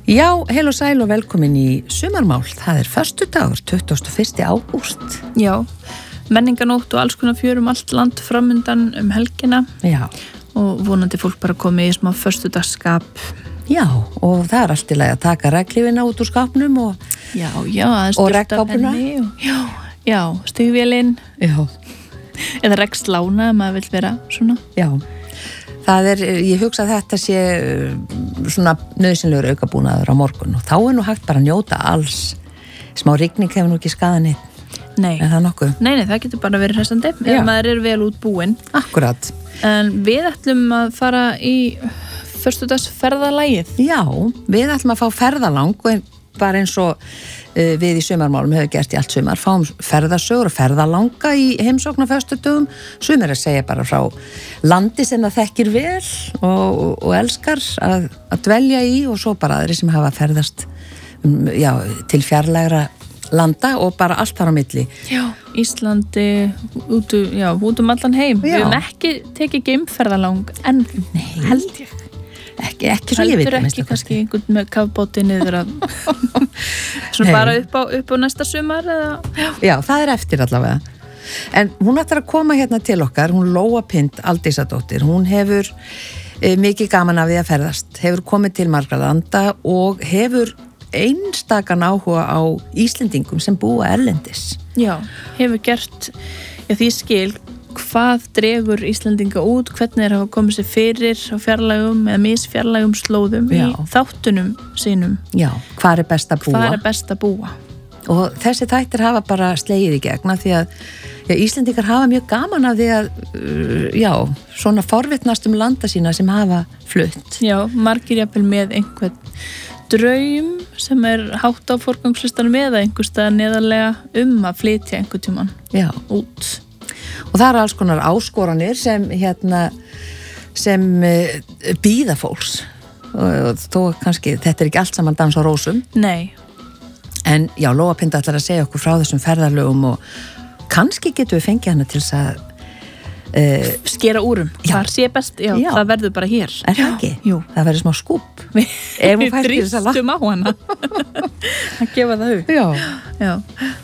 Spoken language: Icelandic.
Já, heil og sæl og velkomin í sumarmál. Það föstudagur, 21. ágúst. Já, menninganótt og alls konar fjör allt land framundan helgina. Já. Og vonandi fólk bara komið í smá föstudagsskap. Já, og það allt í lagi að taka regnhlífina út úr skápnum og regnkápuna. Já, stígvélinn. Já. Eða regnslána, maður vill vera svona. Já. Það ég hugsa að þetta sé svona nauðsynlegur aukabúnaður á morgun og þá nú hægt bara að njóta alls. Smá rigning hefur nú ekki skaðað neitt. Nei. Er það nokkuð? Nei, það getur bara verið hressandi ef maður vel útbúinn. Akkurat. En við ætlum að fara í föstudagsferðalagið. Já, við ætlum að fá ferðalang bara eins og við í sumarmálum hefur gert í allt sumar, fáum ferðasögur og ferðalanga í heimsókn á föstudögum, sumir að segja bara frá landi sem það þekkir vel og elskar að dvelja í og svo bara aðri sem hafa ferðast til fjarlægra landa og bara allt þar á milli. Já, Íslandi, út allan heim. Já. Við höfum ekki tekið geimferðalang en held ég. Ekki svo ég veit heldur ekki kannski einhvern með kafbáti niður að svona bara upp á næsta sumar eða? Já, það eftir allavega. En hún ætlar að koma hérna til okkar, hún Lóa Pind Aldísadóttir, hún hefur mikið gaman af því að ferðast, hefur komið til margra landa og hefur einstakan áhuga á Íslendingum sem búa erlendis. Já, hefur gert því skil hvað dregur Íslendinga út, hvernig hafa komið sér fyrir á fjarlægum eða misfjarlægum slóðum í þáttunum sínum. Já, hvar best að búa? Hvar best að búa? Og þessi þættir hafa bara slegið í gegn af því að Íslendingar hafa mjög gaman af því að svona forvitnast landa sína sem hafa flutt. Já, margir jafnvel með einhvern draum sem hátt á forgangslistanum eða einhverstað neðarlega að flytja einhvern tímann út. Og það alls konar áskoranir sem bíða fólks og þó kannski þetta ekki allt saman dans á rósum. Nei. En já, Lóa Pind ætlar að segja okkur frá þessum ferðalögum og kannski getum við fengið hana til þess að skera úrum. Hvar sé best? Já, það verður bara hér. Er það ekki? Jú. Það verður smá skúp. Við drýstum á hana að gefa það upp. Já.